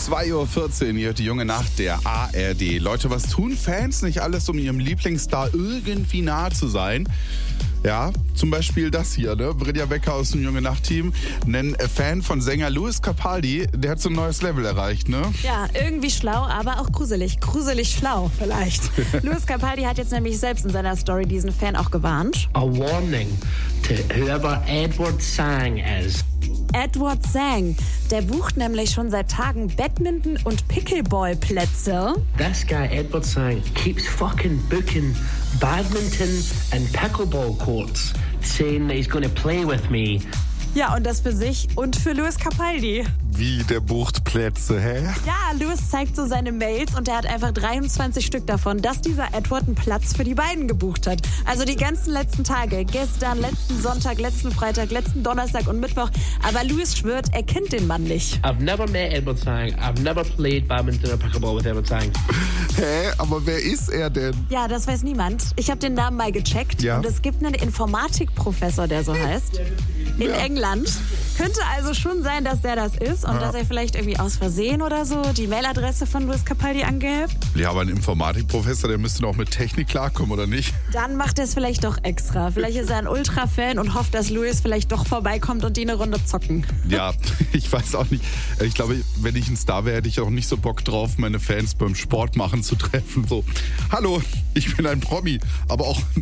2:14 Uhr, hier hört die junge Nacht der ARD. Leute, was tun Fans nicht alles, um ihrem Lieblingsstar irgendwie nahe zu sein? Ja, zum Beispiel das hier, ne? Brilja Becker aus dem Junge Nacht-Team, ein Fan von Sänger Lewis Capaldi, der hat so ein neues Level erreicht, ne? Ja, irgendwie schlau, aber auch gruselig. Gruselig schlau vielleicht. Lewis Capaldi hat jetzt nämlich selbst in seiner Story diesen Fan auch gewarnt. A warning to whoever Edward Sang is. Edward Sang, der bucht nämlich schon seit Tagen Badminton- und Pickleball-Plätze. This guy, Edward Sang, keeps fucking booking badminton and pickleball courts, saying that he's going to play with me. Ja, und das für sich und für Lewis Capaldi. Wie, der bucht Plätze, hä? Ja, Lewis zeigt so seine Mails und er hat einfach 23 Stück davon, dass dieser Edward einen Platz für die beiden gebucht hat. Also die ganzen letzten Tage, gestern, letzten Sonntag, letzten Freitag, letzten Donnerstag und Mittwoch. Aber Lewis schwört, er kennt den Mann nicht. I've never met Edward Sang. I've never played badminton or pickleball with Edward Sang. Hä? Aber wer ist er denn? Ja, das weiß niemand. Ich habe den Namen mal gecheckt und es gibt einen Informatikprofessor, der so heißt, in England. Könnte also schon sein, dass der das ist und dass er vielleicht irgendwie aus Versehen oder so die Mailadresse von Lewis Capaldi angehebt. Ja, aber ein Informatikprofessor, der müsste doch mit Technik klarkommen, oder nicht? Dann macht er es vielleicht doch extra. Vielleicht ist er ein Ultra-Fan und hofft, dass Lewis vielleicht doch vorbeikommt und die eine Runde zocken. Ja, ich weiß auch nicht. Ich glaube, wenn ich ein Star wäre, hätte ich auch nicht so Bock drauf, meine Fans beim Sport machen zu treffen. So, hallo, ich bin ein Promi, aber auch